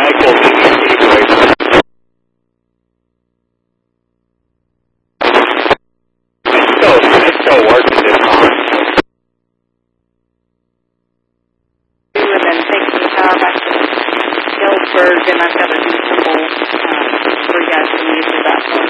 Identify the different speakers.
Speaker 1: Michael, it's still working this time.
Speaker 2: We were then taking the power back to Galesburg, and I've got a new symbol for you guys to use for that one.